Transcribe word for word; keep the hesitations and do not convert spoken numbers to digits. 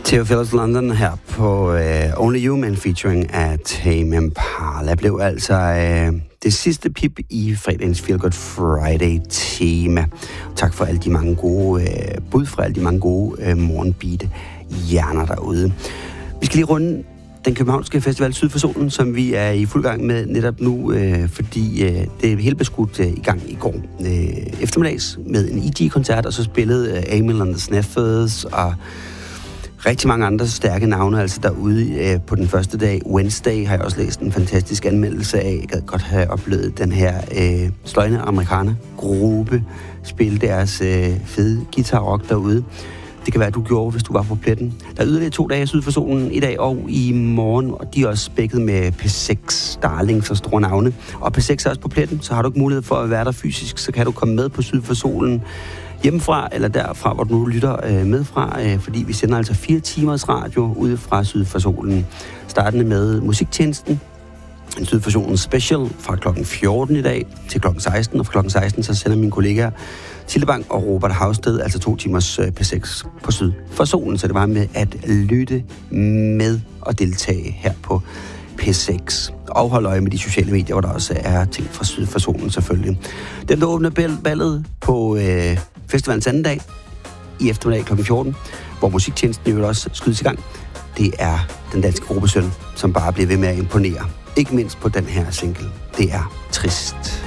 Theophilus London her på uh, Only Human featuring af Tame Impala blev altså uh, det sidste pip i fredagens Feel Good Friday-tema. Tak for alle de mange gode uh, bud fra alle de mange gode uh, morgenbeat-hjerner derude. Vi skal lige runde den københavnske festival Syd for Solen, som vi er i fuld gang med netop nu, øh, fordi øh, det er helt beskudt øh, i gang i går øh, eftermiddags med en E G-koncert, og så spillede øh, Amyl and the Sniffers og rigtig mange andre stærke navne, altså derude øh, på den første dag. Wednesday har jeg også læst en fantastisk anmeldelse af. Jeg gad godt have oplevet den her øh, sløjne amerikaner-gruppe spille deres øh, fede guitar-rock derude. Det kan være, at du gjorde, hvis du var på pletten. Der er yderligere to dage Syd for Solen i dag og i morgen, og de er også spækket med P seks Darlings og store navne. Og P seks er også på pletten, så har du ikke mulighed for at være der fysisk, så kan du komme med på Syd for Solen hjemmefra, eller derfra, hvor du nu lytter øh, med fra, øh, fordi vi sender altså fire timers radio ude fra Syd for Solen. Startende med musiktjenesten, en Syd for Solen special fra klokken fjorten i dag til klokken seksten, og fra klokken seksten så sender mine kollegaer Tillebang og Robert Havsted, altså to timers P seks på Syd for Solen, så det var med at lytte med og deltage her på P seks. Og hold øje med de sociale medier, hvor der også er ting fra Syd for Solen selvfølgelig. Den, der åbner ballet på øh, festivalens anden dag i eftermiddag klokken fjorten, hvor musiktjenesten jo også skydes i gang, det er den danske gruppe Sølv, som bare bliver ved med at imponere. Ikke mindst på den her single. Det er trist.